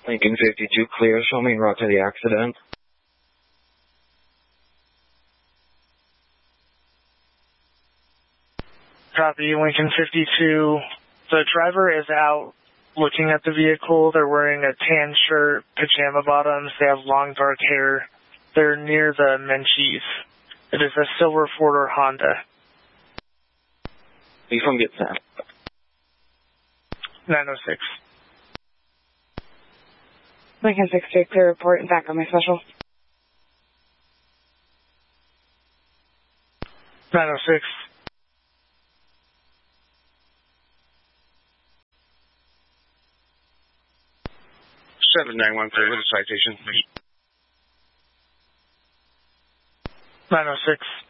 Lincoln 52 clear, show me route to the accident. Copy, Lincoln 52. The driver is out looking at the vehicle. They're wearing a tan shirt, pajama bottoms. They have long dark hair. They're near the Menchie's. It is a silver four-door Honda. You come get Sam. 906. Lincoln 62, clear report and back on my special. 906. Seven 913 with a citation. 906.